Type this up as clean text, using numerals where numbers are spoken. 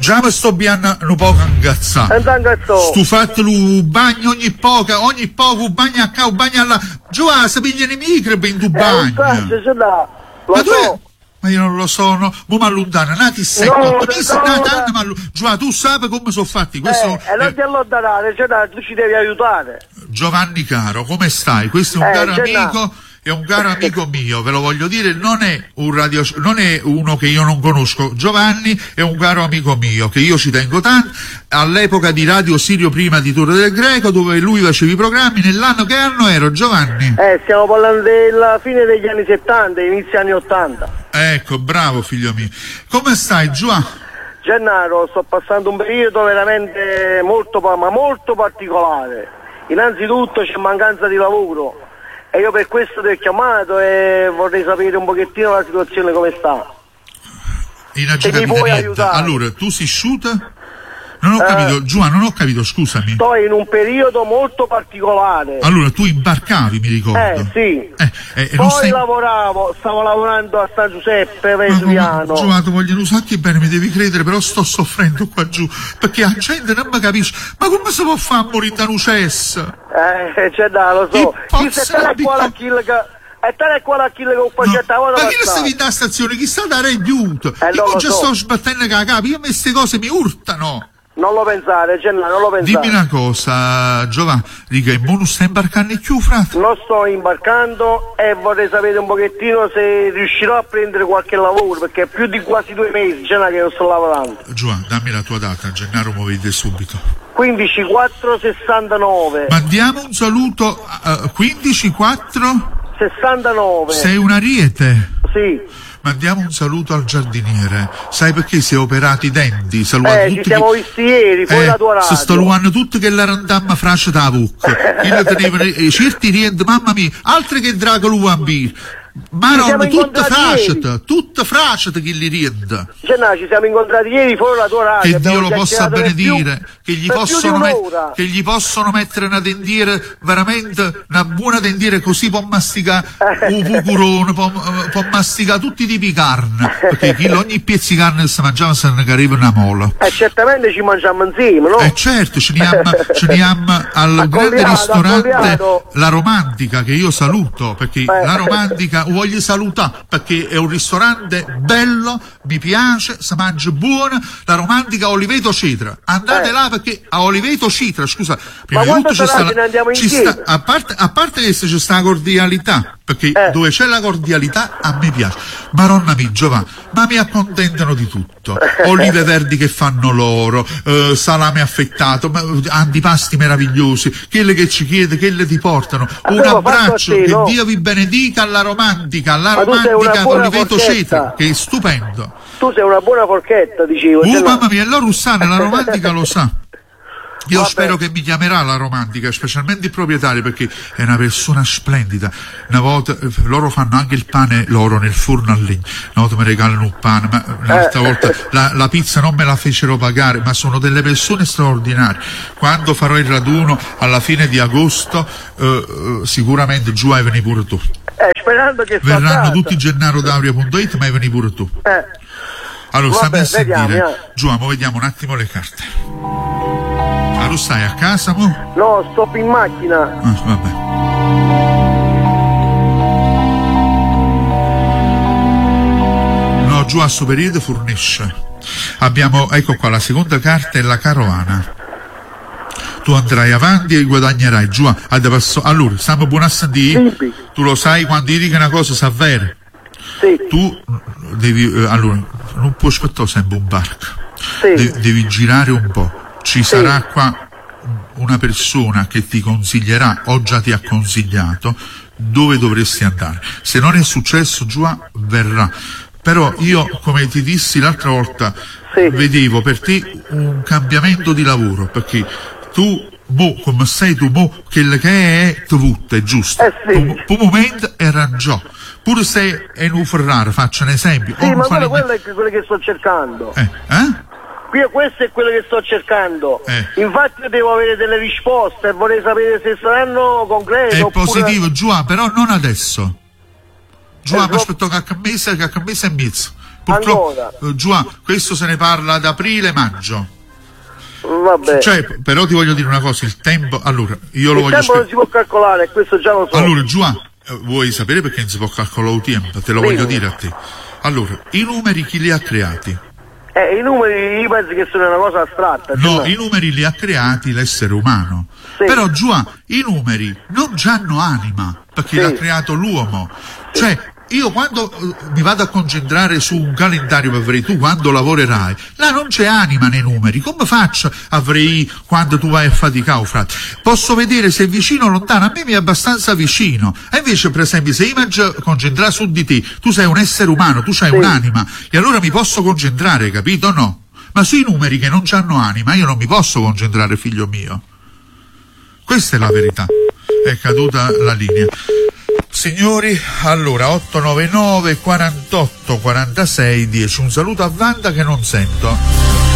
Già mi sto bianno un po' ingazzato. Stu fatto il bagno ogni poco un bagno a qua, un bagno alla... Giù, si pigliano i microbi in tu bagno. Ma io non lo so, no? Ma allontana, nati secco. Giù, tu sai come sono fatti? Questo non ti allontanare, tu ci devi aiutare. Giovanni caro, come stai? Questo è un caro amico. È un caro amico mio, ve lo voglio dire, non è uno che io non conosco. Giovanni è un caro amico mio che io ci tengo tanto. All'epoca di Radio Sirio prima di Torre del Greco, dove lui faceva i programmi, nell'anno che anno ero, Giovanni? Stiamo parlando della fine degli anni 70, inizio anni 80. Ecco, bravo figlio mio. Come stai, Giovanni? Gennaro, sto passando un periodo veramente molto particolare. Innanzitutto c'è mancanza di lavoro. E io per questo ti ho chiamato e vorrei sapere un pochettino la situazione come sta. Se mi puoi aiutare. Allora, tu sei asciutta? Non ho capito, Giovanni, non ho capito, scusami. Sto in un periodo molto particolare. Allora, tu imbarcavi, mi ricordo. Sì. Poi stavo lavorando a San Giuseppe, Vesuviano. Giovanni, vogliono usarti bene, mi devi credere, però sto soffrendo qua giù, perché la gente non mi capisce. Ma come si può fare a morire da un cesso? Lo so. Chi se te ne qua la kill che... E te ne qua la kill che ho fatto. Ma chi ne stavi in stazione? Chi sta da aiuto? Io non ci sto sbattendo con la capa, io queste cose mi urtano. Non lo pensare, Gennaro, non lo pensare. Dimmi una cosa, Giovanni, dica, il bonus sta imbarcando più, frate? Non sto imbarcando e vorrei sapere un pochettino se riuscirò a prendere qualche lavoro, perché è più di quasi 2 mesi, Gennaro, che non sto lavorando. Giovanni, dammi la tua data, Gennaro, mi vede subito. 15469. Mandiamo un saluto, 15469. Sei un ariete? Sì. Mandiamo un saluto al giardiniere. Sai perché si è operato i denti? Salutiamo ci siamo visti ieri, poi la tua radio. Si sto luando tutto che la randamma frascia da bucca. Io teneva certi riente, mamma mia, altri che drago lu bambino. Ma non, tutta frascita che li rienda. Ci siamo incontrati ieri fuori la tua radio. Che Dio lo possa benedire, che gli possono mettere una dendiere, veramente una buona dendiere, così può masticare un bucurone, può masticare tutti i tipi di carne, perché ogni pezzo di carne che si mangiava se ne arriva una mola. Certamente ci mangiamo insieme, no? Certo, ce ne abbiamo al grande ristorante La Romantica, che io saluto, perché La Romantica voglio salutare, perché è un ristorante bello, mi piace, si mangia buono. La Romantica a Oliveto Citra, andate là, perché a Oliveto Citra, scusa, prima di tutto a parte che c'è sta la cordialità, perché dove c'è la cordialità a me piace. Maronna mia, Giovanni, ma mi accontentano di tutto, olive verdi che fanno loro, salame affettato, antipasti meravigliosi, quelle che ci chiede, quelle ti portano. Un abbraccio, che Dio vi benedica alla Romantica Oliveto Citra, che è stupendo. Tu sei una buona forchetta, dicevo. Mamma mia, allora Russana, la Romantica lo sa. Io spero che mi chiamerà La Romantica, specialmente il proprietario, perché è una persona splendida. Una volta loro fanno anche il pane loro nel forno a legna, una volta mi regalano un pane, ma un'altra volta la pizza non me la fecero pagare, ma sono delle persone straordinarie. Quando farò il raduno alla fine di agosto, sicuramente giù hai venire pure tu. Sperando che verranno tutti gennaro.dauria.it, ma hai venire pure tu. Allora, stammi a sentire. Giù, vediamo un attimo le carte. Allora, stai a casa, mo? No, sto in macchina. Vabbè. No, giù a sto periodo fornisce. Abbiamo, ecco qua, la seconda carta è la carovana. Tu andrai avanti e guadagnerai. Giù, allora, stiamo buoni a sentire. Sì. Tu lo sai, quando dici che una cosa sa vera. Sì. Tu devi, allora, non puoi aspettare sempre un barco. Sì. Devi girare un po'. Ci sarà qua una persona che ti consiglierà, o già ti ha consigliato, dove dovresti andare. Se non è successo, giù verrà. Però io, come ti dissi l'altra volta, vedevo per te un cambiamento di lavoro, perché tu, come sei tu, quello che è dovuto, è giusto. Per un momento era già. Pure se è un Ferrari, faccio un esempio. Sì, ma quello è quello che sto cercando. Questo è quello che sto cercando. Infatti io devo avere delle risposte e vorrei sapere se saranno concrete. È positivo, però non adesso. Aspetto che a mese e mezzo. purtroppo, Giua, questo se ne parla ad aprile-maggio. Vabbè. Cioè, però ti voglio dire una cosa, il tempo, allora, io lo voglio il tempo non si può calcolare, questo già lo so. Allora, Giua, vuoi sapere perché non si può calcolare il tempo? Te lo voglio dire a te. Allora, i numeri chi li ha creati? I numeri io penso che sono una cosa astratta. No, i numeri li ha creati l'essere umano. Sì. Però Giua, i numeri non hanno anima, perché l'ha creato l'uomo. Cioè, io quando mi vado a concentrare su un calendario per vedere tu quando lavorerai, là non c'è anima nei numeri. Come faccio a vedere quando tu vai a faticare, frate? Posso vedere se è vicino o lontano, a me mi è abbastanza vicino. E invece, per esempio, se io mi concentrare su di te, tu sei un essere umano, tu hai un'anima, e allora mi posso concentrare, capito o no? Ma sui numeri che non hanno anima io non mi posso concentrare, figlio mio. Questa è la verità. È caduta la linea. Signori, allora 899 48 46 10. Un saluto a Wanda che non sento.